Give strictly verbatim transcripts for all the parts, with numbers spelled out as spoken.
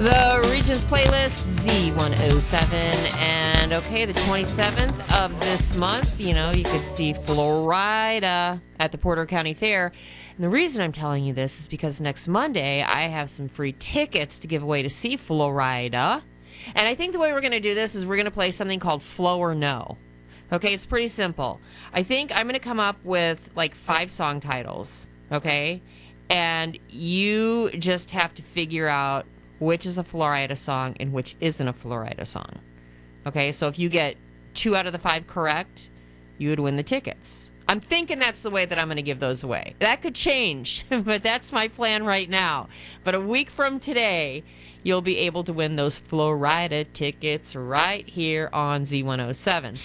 The Regions Playlist, Z one oh seven, and okay, the twenty-seventh of this month, you know, you could see Florida at the Porter County Fair. And the reason I'm telling you this is because next Monday, I have some free tickets to give away to see Florida. And I think the way we're going to do this is we're going to play something called Flow or No. Okay, it's pretty simple. I think I'm going to come up with like five song titles, okay? And you just have to figure out which is a Florida song and which isn't a Florida song. Okay, so if you get two out of the five correct, you would win the tickets. I'm thinking that's the way that I'm going to give those away. That could change, but that's my plan right now. But a week from today, you'll be able to win those Florida tickets right here on Z one oh seven.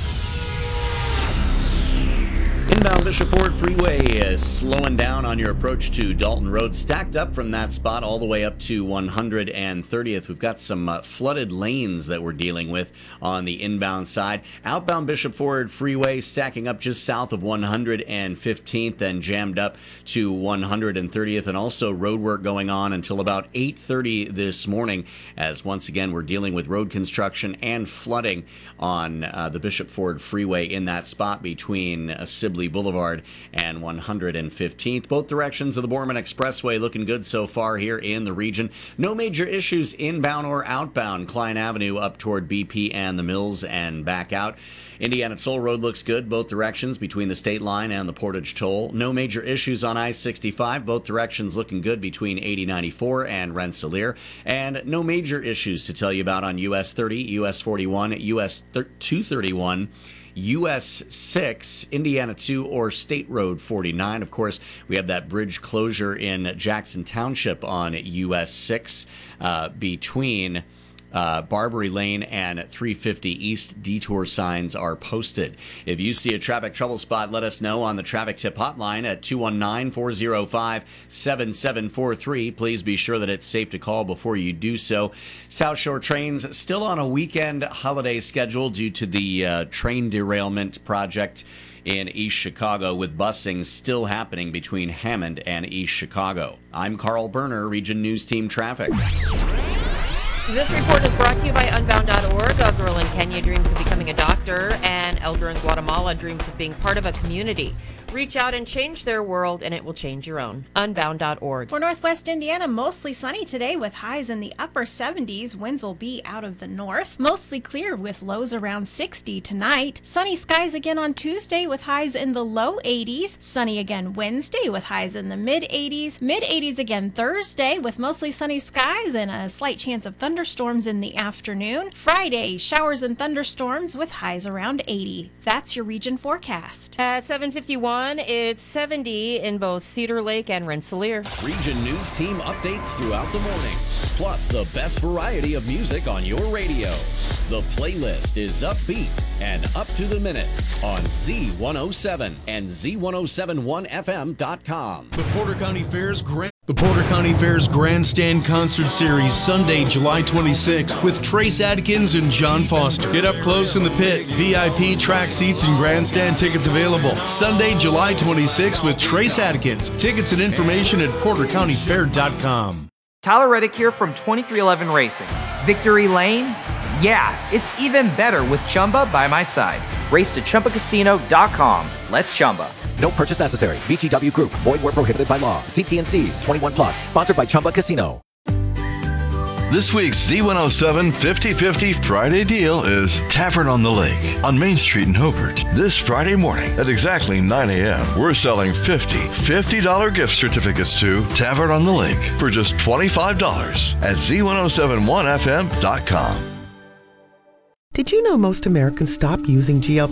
Inbound Bishop Ford Freeway is slowing down on your approach to Dalton Road. Stacked up from that spot all the way up to one hundred thirtieth. We've got some uh, flooded lanes that we're dealing with on the inbound side. Outbound Bishop Ford Freeway stacking up just south of one hundred fifteenth and jammed up to one hundred thirtieth. And also road work going on until about eight thirty this morning, as once again we're dealing with road construction and flooding on uh, the Bishop Ford Freeway in that spot between uh, Sibley Boulevard and one hundred fifteenth. Both directions of the Borman Expressway looking good so far here in the region. No major issues inbound or outbound. Klein Avenue up toward B P and the Mills and back out. Indiana Toll Road looks good both directions between the state line and the Portage Toll. No major issues on I sixty-five. Both directions looking good between eighty ninety-four and Rensselaer. And no major issues to tell you about on U S thirty, U S forty-one, U S two thirty-one, U S six, Indiana two, or State Road forty-nine. Of course, we have that bridge closure in Jackson Township on U S six uh, between Uh, Barbary Lane and three fifty East. Detour signs are posted. If you see a traffic trouble spot, let us know on the traffic tip hotline at two one nine, four oh five, seven seven four three. Please be sure that it's safe to call before you do so. South Shore trains still on a weekend holiday schedule due to the uh, train derailment project in East Chicago, with busing still happening between Hammond and East Chicago. I'm Carl Berner, Region News Team Traffic. This report is brought to you by Unbound dot org. A girl in Kenya dreams of becoming a doctor, and elder in Guatemala dreams of being part of a community. Reach out and change their world, and it will change your own. Unbound dot org. For Northwest Indiana, mostly sunny today with highs in the upper seventies. Winds will be out of the north. Mostly clear with lows around sixty tonight. Sunny skies again on Tuesday with highs in the low eighties. Sunny again Wednesday with highs in the mid eighties. Mid eighties again Thursday with mostly sunny skies and a slight chance of thunderstorms in the afternoon. Friday, showers and thunderstorms with highs around eighty. That's your region forecast. At seven fifty-one, it's seventy in both Cedar Lake and Rensselaer. Region News Team updates throughout the morning, plus the best variety of music on your radio. The playlist is upbeat and up to the minute on Z one oh seven and Z ten seventy-one F M dot com. The Porter County Fair's Grand The Porter County Fair's Grandstand Concert Series, Sunday, July twenty-sixth, with Trace Adkins and John Foster. Get up close in the pit. V I P track seats and grandstand tickets available. Sunday, July twenty-sixth, with Trace Adkins. Tickets and information at porter county fair dot com. Tyler Reddick here from twenty-three eleven Racing. Victory Lane? Yeah, it's even better with Chumba by my side. Race to chumba casino dot com. Let's Chumba. No purchase necessary. V G W Group. Void where prohibited by law. See T and C's. twenty-one plus. Sponsored by Chumba Casino. This week's Z one oh seven fifty fifty Friday deal is Tavern on the Lake on Main Street in Hobart. This Friday morning at exactly nine a.m., we're selling fifty fifty dollars gift certificates to Tavern on the Lake for just twenty-five dollars at Z ten seventy-one F M dot com. Did you know most Americans stop using G L